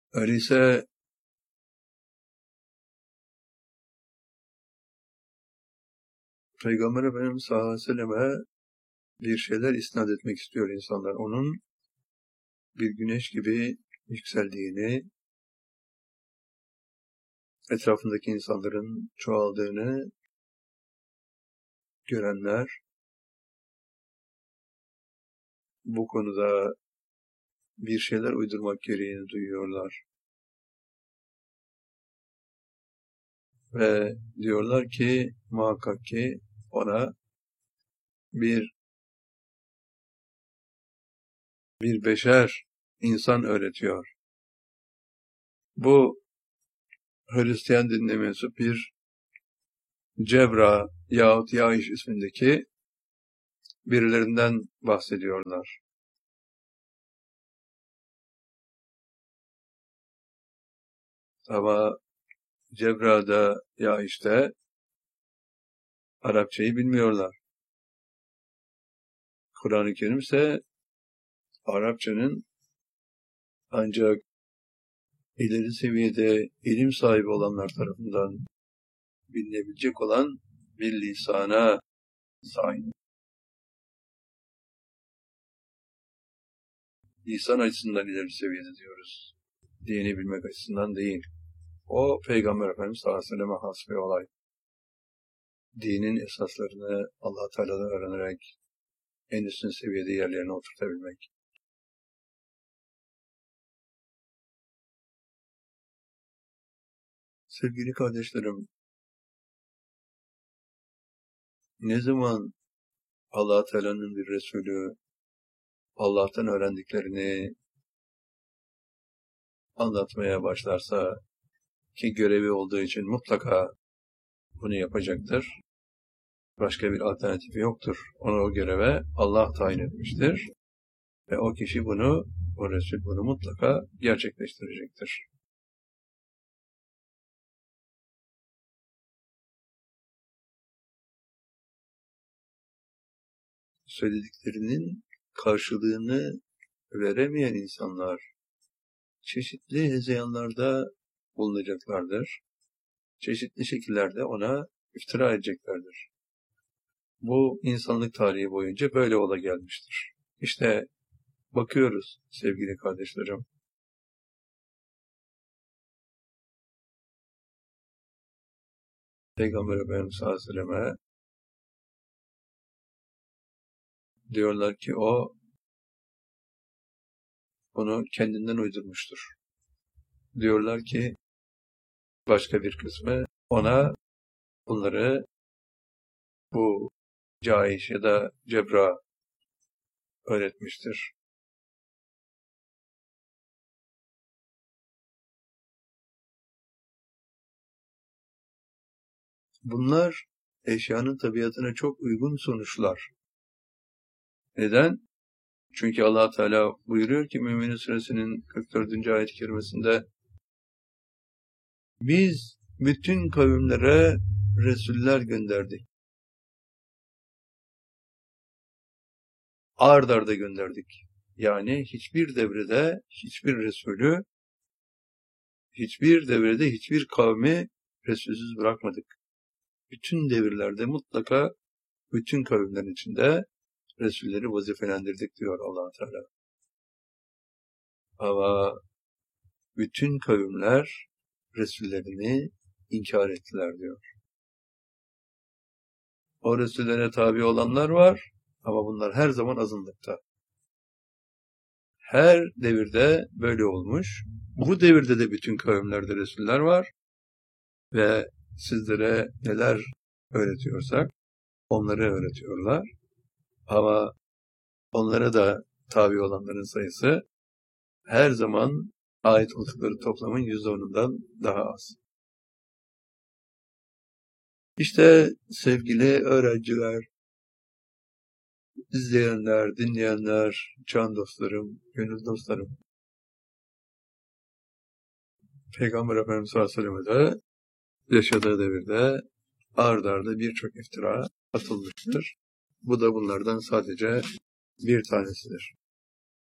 Öyleyse Peygamber Efendimiz sallallahu aleyhi ve selleme bir şeyler isnat etmek istiyor insanlar. Onun bir güneş gibi yükseldiğini, etrafındaki insanların çoğaldığını görenler bu konuda bir şeyler uydurmak gereğini duyuyorlar. Ve diyorlar ki muhakkak ki ona bir beşer insan öğretiyor. Bu Hristiyan dinine mensup bir Cebra yahut Yaiş ismindeki birilerinden bahsediyorlar. Ama Cebra'da Yaiş'te Arapçayı bilmiyorlar. Kur'an-ı Kerim ise Arapçanın ancak ileri seviyede ilim sahibi olanlar tarafından bilinebilecek olan bir lisana sahip. Lisan açısından ileri seviyede diyoruz. Dini bilmek açısından değil. O Peygamber Efendimiz sallallahu aleyhi ve sellem'e has bir olay. Dinin esaslarını Allah Teala'dan öğrenerek en üstün seviyede yerlerine oturtabilmek. Sevgili kardeşlerim, ne zaman Allah Teala'nın bir Resulü Allah'tan öğrendiklerini anlatmaya başlarsa, ki görevi olduğu için mutlaka bunu yapacaktır. Başka bir alternatifi yoktur. Onu o göreve Allah tayin etmiştir. Ve o kişi bunu, o Resul bunu mutlaka gerçekleştirecektir. Söylediklerinin karşılığını veremeyen insanlar çeşitli hezeyanlarda bulunacaklardır. Çeşitli şekillerde ona iftira edeceklerdir. Bu insanlık tarihi boyunca böyle ola gelmiştir. İşte bakıyoruz sevgili kardeşlerim. Peygamber Efendimiz sallallahu aleyhi ve sellem'e diyorlar ki o bunu kendinden uydurmuştur. Diyorlar ki başka bir kısmı ona bunları bu Caiş ya da Cebra öğretmiştir. Bunlar eşyanın tabiatına çok uygun sonuçlar. Neden? Çünkü Allah Teala buyuruyor ki Mü'minin suresinin 44. ayet-i kerimesinde biz bütün kavimlere Resuller gönderdik. Ard arda gönderdik. Yani hiçbir devrede hiçbir Resulü, hiçbir devrede hiçbir kavmi Resulsüz bırakmadık. Bütün devirlerde mutlaka bütün kavimlerin içinde Resulleri vazifelendirdik diyor Allah Teala. Ama bütün kavimler Resullerini inkar ettiler diyor. O Resullere tabi olanlar var ama bunlar her zaman azınlıkta. Her devirde böyle olmuş. Bu devirde de bütün kavimlerde Resuller var ve sizlere neler öğretiyorsak onları öğretiyorlar. Ama onlara da tabi olanların sayısı her zaman ait oldukları toplamın %10'undan daha az. İşte sevgili öğrenciler, izleyenler, dinleyenler, can dostlarım, gönül dostlarım. Peygamber Efendimiz sallallahu aleyhi ve sellem'e de yaşadığı devirde ard arda birçok iftira atılmıştır. Bu da bunlardan sadece bir tanesidir.